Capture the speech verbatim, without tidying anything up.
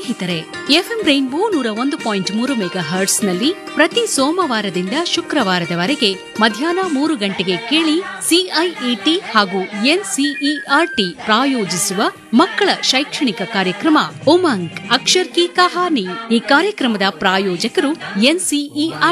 ಸ್ನೇಹಿತರೆ, FM rainbow ನೂರ ಒಂದು ಪಾಯಿಂಟ್ ಮೂರು ಮೆಗಾ ಹರ್ಟ್ಸ್ ನಲ್ಲಿ ಪ್ರತಿ ಸೋಮವಾರದಿಂದ ಶುಕ್ರವಾರದವರೆಗೆ ಮಧ್ಯಾಹ್ನ ಮೂರು ಗಂಟೆಗೆ ಕೇಳಿ ಸಿಐಇಟಿ ಹಾಗೂ ಎನ್ಸಿಇಆರ್ಟಿ ಪ್ರಾಯೋಜಿಸುವ ಮಕ್ಕಳ ಶೈಕ್ಷಣಿಕ ಕಾರ್ಯಕ್ರಮ ಉಮಂಗ್ ಅಕ್ಷರ್ ಕಿ ಕಹಾನಿ. ಈ ಕಾರ್ಯಕ್ರಮದ ಪ್ರಾಯೋಜಕರು ಎನ್ಸಿಇಆರ್ಟಿ.